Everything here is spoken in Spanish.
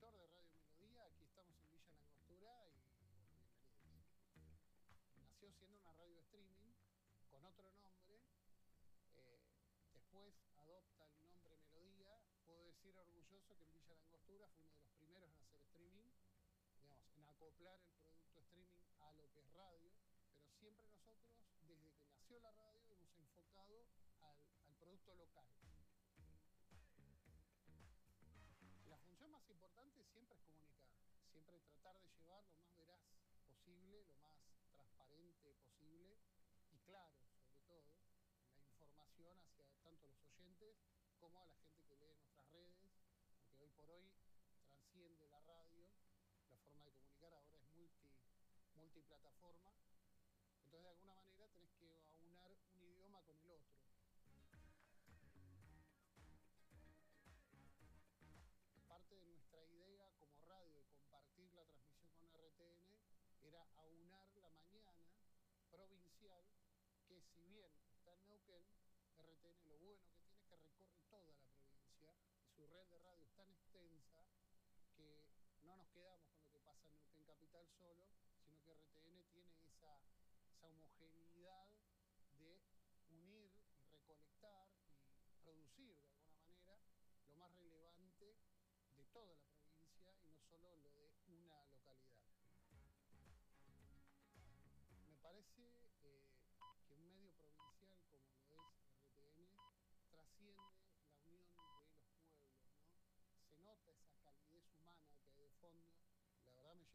director de Radio Melodía. Aquí estamos en Villa Langostura y bueno, bienvenidos. Nació siendo una radio streaming con otro nombre. Después adopta el nombre Melodía. Puedo decir orgulloso que en Villa Langostura fue uno de los primeros en hacer streaming, digamos, en acoplar el producto streaming a lo que es radio. Pero siempre nosotros, desde que nació la radio, hemos enfocado al producto local. La función más importante siempre es comunicar, siempre tratar de llevar lo más veraz posible, lo más transparente posible y claro, sobre todo, la información hacia tanto los oyentes como a la gente que lee nuestras redes, porque hoy por hoy transciende la radio, la forma de comunicar ahora es multiplataforma, entonces de alguna manera tenés que aunar un idioma con el otro. Parte de nuestra idea como radio de compartir la transmisión con RTN era aunar la mañana provincial, que si bien está en Neuquén, RTN lo bueno que tiene es que recorre toda la provincia y su red de radio es tan extensa que no nos quedamos con lo que pasa en Neuquén Capital solo, sino que RTN tiene esa homogeneidad de unir y recolectar y producir de alguna manera lo más relevante de toda la provincia y no solo lo de